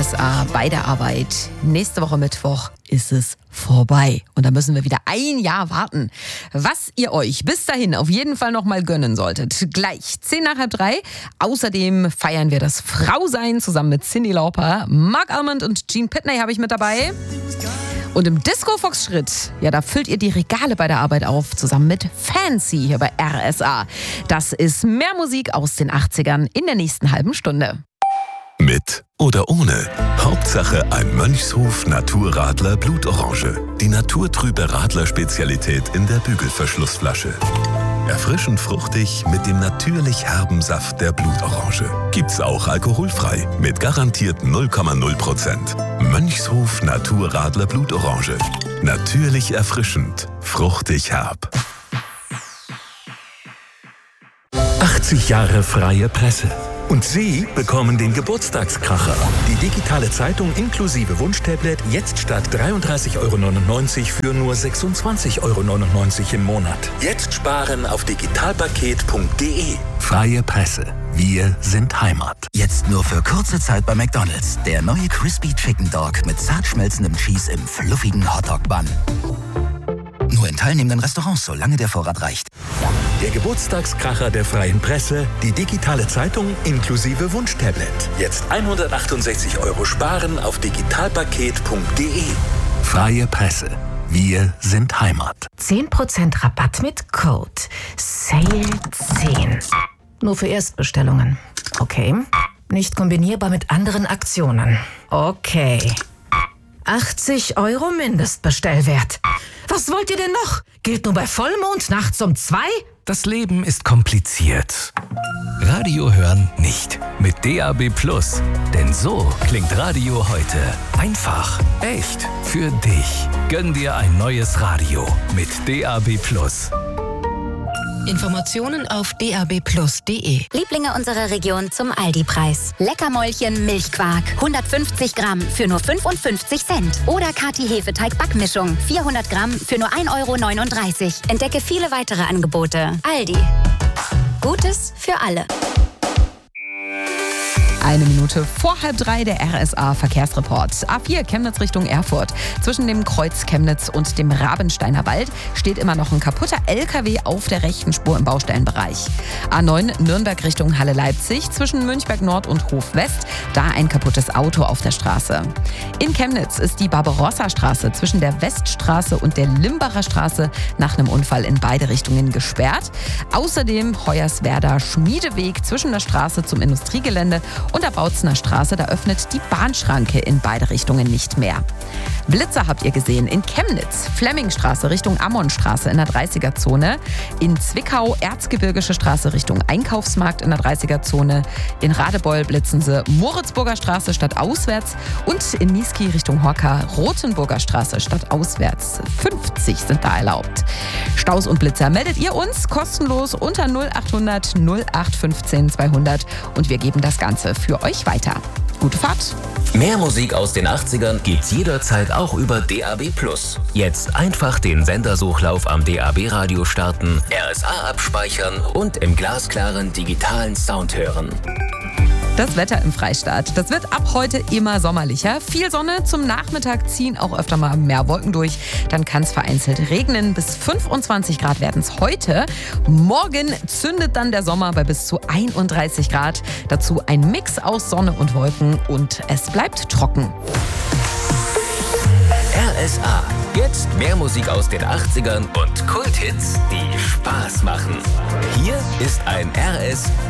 RSA bei der Arbeit. Nächste Woche Mittwoch ist es vorbei. Und da müssen wir wieder ein Jahr warten. Was ihr euch bis dahin auf jeden Fall noch mal gönnen solltet. Gleich 3:10. Außerdem feiern wir das Frausein zusammen mit Cyndi Lauper. Mark Almond und Gene Pitney habe ich mit dabei. Und im Disco-Fox-Schritt, ja, da füllt ihr die Regale bei der Arbeit auf, zusammen mit Fancy hier bei RSA. Das ist mehr Musik aus den 80ern in der nächsten halben Stunde. Mit oder ohne. Hauptsache ein Mönchshof Naturradler Blutorange. Die naturtrübe Radler-Spezialität in der Bügelverschlussflasche. Erfrischend fruchtig mit dem natürlich herben Saft der Blutorange. Gibt's auch alkoholfrei mit garantiert 0,0%. Mönchshof Naturradler Blutorange. Natürlich erfrischend, fruchtig herb. 80 Jahre freie Presse. Und Sie bekommen den Geburtstagskracher. Die digitale Zeitung inklusive Wunschtablet jetzt statt 33,99 € für nur 26,99 € im Monat. Jetzt sparen auf digitalpaket.de. Freie Presse. Wir sind Heimat. Jetzt nur für kurze Zeit bei McDonald's. Der neue Crispy Chicken Dog mit zart schmelzendem Cheese im fluffigen Hotdog-Bun. Nur in teilnehmenden Restaurants, solange der Vorrat reicht. Der Geburtstagskracher der freien Presse, die digitale Zeitung inklusive Wunschtablet. Jetzt 168 € sparen auf digitalpaket.de. Freie Presse. Wir sind Heimat. 10% Rabatt mit Code SALE10. Nur für Erstbestellungen. Okay. Nicht kombinierbar mit anderen Aktionen. Okay. 80 € Mindestbestellwert. Was wollt ihr denn noch? Gilt nur bei Vollmond nachts um 2? Das Leben ist kompliziert. Radio hören nicht. Mit DAB+. Denn so klingt Radio heute. Einfach, echt, für dich. Gönn dir ein neues Radio mit DAB+. Informationen auf dabplus.de. Lieblinge unserer Region zum Aldi-Preis. Leckermäulchen Milchquark. 150 Gramm für nur 55 Cent. Oder Kati Hefeteig-Backmischung. 400 Gramm für nur 1,39 €. Entdecke viele weitere Angebote. Aldi. Gutes für alle. 1 Minute vor 2:30 der RSA-Verkehrsreport. A4 Chemnitz Richtung Erfurt. Zwischen dem Kreuz Chemnitz und dem Rabensteiner Wald steht immer noch ein kaputter LKW auf der rechten Spur im Baustellenbereich. A9 Nürnberg Richtung Halle-Leipzig. Zwischen Münchberg Nord und Hof West. Da ein kaputtes Auto auf der Straße. In Chemnitz ist die Barbarossa-Straße zwischen der Weststraße und der Limbacher Straße nach einem Unfall in beide Richtungen gesperrt. Außerdem Hoyerswerda Schmiedeweg zwischen der Straße zum Industriegelände und der Bautzener Straße, da öffnet die Bahnschranke in beide Richtungen nicht mehr. Blitzer habt ihr gesehen in Chemnitz, Flemmingstraße Richtung Ammonstraße in der 30er-Zone, in Zwickau Erzgebirgische Straße Richtung Einkaufsmarkt in der 30er-Zone, in Radebeul blitzen sie Moritzburger Straße statt auswärts und in Niesky Richtung Horka Rothenburger Straße statt auswärts. 50 sind da erlaubt. Staus und Blitzer meldet ihr uns kostenlos unter 0800 0815 200 und wir geben das Ganze für euch weiter. Gute Fahrt! Mehr Musik aus den 80ern gibt's jederzeit auch über DAB+. Jetzt einfach den Sendersuchlauf am DAB-Radio starten, RSA abspeichern und im glasklaren digitalen Sound hören. Das Wetter im Freistaat. Das wird ab heute immer sommerlicher. Viel Sonne, zum Nachmittag ziehen auch öfter mal mehr Wolken durch. Dann kann es vereinzelt regnen. Bis 25 Grad werden es heute. Morgen zündet dann der Sommer bei bis zu 31 Grad. Dazu ein Mix aus Sonne und Wolken und es bleibt trocken. RSA. Jetzt mehr Musik aus den 80ern und Kulthits, die Spaß machen. Hier ist ein RSA.